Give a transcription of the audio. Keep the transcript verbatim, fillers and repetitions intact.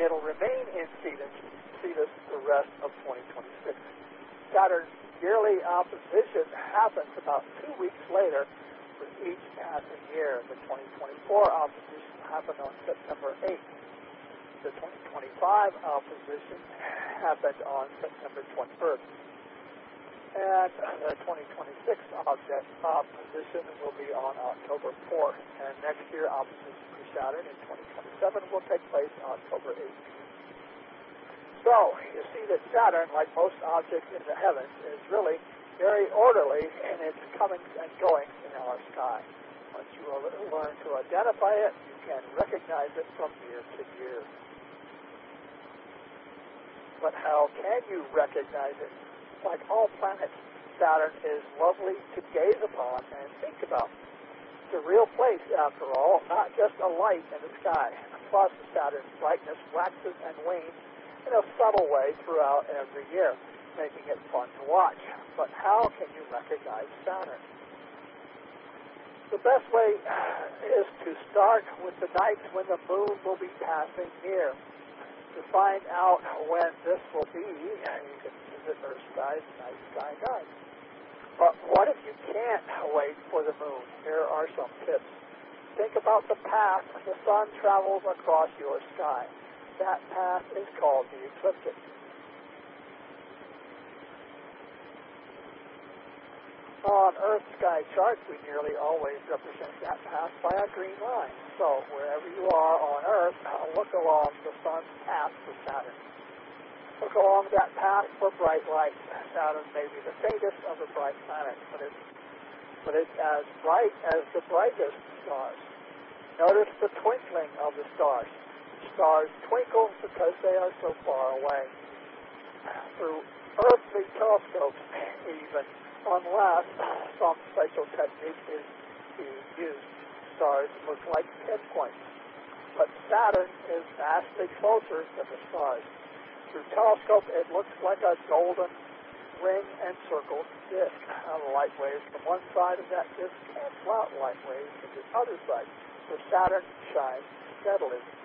it'll remain in Cetus, Cetus the rest of twenty twenty-six. Saturn's yearly opposition happens about two weeks later for each passing year. The twenty twenty-four opposition happened on September eighth. The twenty twenty-five opposition happened on September twenty-first. And the twenty twenty-six object opposition will be on October fourth. And next year, opposition for Saturn in twenty twenty-seven will take place October eighteenth. So, you see that Saturn, like most objects in the heavens, is really very orderly in its comings and goings in our sky. Once you learn to identify it, you can recognize it from year to year. But how can you recognize it? Like all planets, Saturn is lovely to gaze upon and think about. It's a real place, after all, not just a light in the sky. Plus, Saturn's brightness waxes and wanes in a subtle way throughout every year, making it fun to watch. But how can you recognize Saturn? The best way is to start with the nights when the moon will be passing near. To find out when this will be, you can visit Earth Sky's Night Sky Guide. But what if you can't wait for the moon? Here are some tips. Think about the path the sun travels across your sky. That path is called the ecliptic. On Earth sky charts, we nearly always represent that path by a green line. So, wherever you are on Earth, look along the sun's path for Saturn. Look along that path for bright light. Saturn may be the faintest of the bright planets, but it's, but it's as bright as the brightest stars. Notice the twinkling of the stars. Stars twinkle because they are so far away. Through earthly telescopes, even, unless some special technique is being used, stars look like pinpoints. But Saturn is vastly closer than the stars. Through telescope, it looks like a golden ring encircled disk. Now, the light waves from one side of that disk cancel out light waves from the other side, so Saturn shines steadily.